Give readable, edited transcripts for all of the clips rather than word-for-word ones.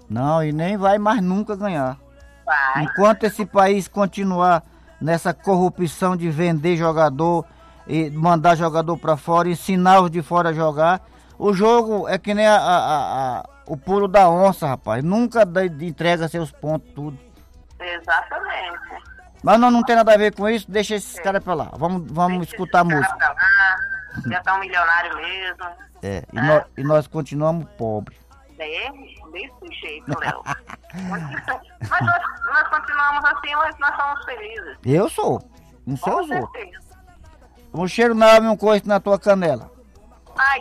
Não, e nem vai mais nunca ganhar. Vai. Enquanto esse país continuar nessa corrupção de vender jogador e mandar jogador pra fora, ensinar os de fora a jogar, o jogo é que nem o pulo da onça, rapaz. Nunca entrega seus pontos, tudo. Exatamente. Mas não tem nada a ver com isso, deixa esses caras pra lá. Vamos escutar a música. Pra lá, já tá um milionário mesmo. E nós continuamos pobres. Desse jeito, Léo. Mas nós continuamos assim, mas nós somos felizes. Eu sou. Não sei os outros. certeza. Um cheiro na alma e um coice na tua canela. Ai.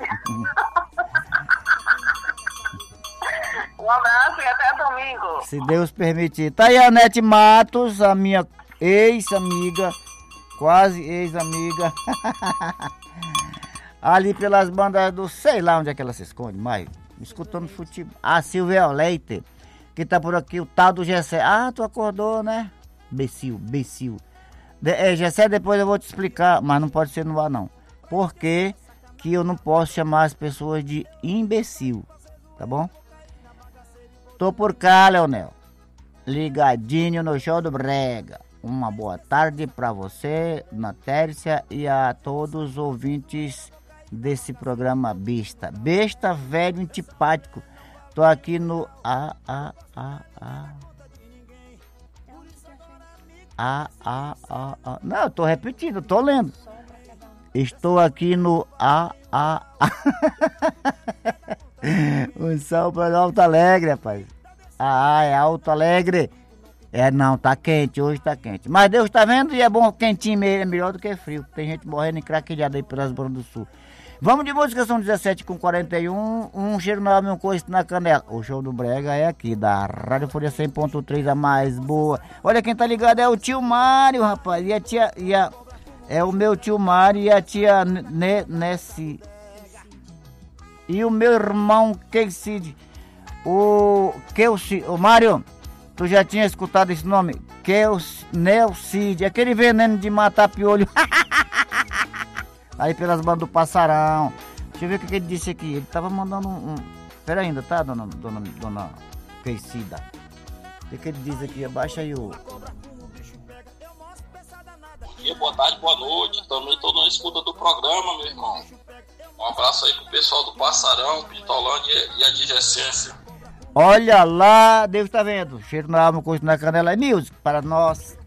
Um abraço e até domingo. Se Deus permitir. Tá aí a Nete Matos, a minha ex-amiga, quase ex-amiga. Ali pelas bandas do... sei lá onde é que ela se esconde, mas... escutando futebol. A Silvia Leite, que tá por aqui, o tal do Gessé. Ah, tu acordou, né? Becil. Gessé, depois eu vou te explicar, mas não pode ser no ar, não. Por que que eu não posso chamar as pessoas de imbecil, tá bom? Tô por cá, Leonel. Ligadinho no show do Brega. Uma boa tarde pra você, Dona Tércia, e a todos os ouvintes desse programa besta. Besta, velho, antipático. Tô aqui no Não, eu tô repetindo, tô lendo. Estou aqui no Um salve para Alto Alegre, rapaz. É Alto Alegre. Não, tá quente, hoje tá quente. Mas Deus tá vendo e é bom quentinho mesmo, é melhor do que frio. Tem gente morrendo em craquilhada aí pelas bandas do sul. Vamos de música, são 17h41. Um cheiro na alma e um coice na canela. O show do Brega é aqui, da Rádio Folha 100.3, a mais boa. Olha quem tá ligado, é o tio Mário, rapaz. E a tia... é o meu tio Mário e a tia Nessi. E o meu irmão Keicid. O Mário, tu já tinha escutado esse nome? Nelcid. Aquele veneno de matar piolho. Aí pelas bandas do Passarão. Deixa eu ver o que ele disse aqui. Ele tava mandando Pera ainda, tá, dona Keicida? O que ele diz aqui? Abaixa aí o... Bom dia, boa tarde, boa noite. Também tô na escuta do programa, meu irmão. Um abraço aí pro pessoal do Passarão, Pitolândia e Adjacência. Olha lá, Deus tá vendo. Cheiro na alma, coisa na canela. É music para nós.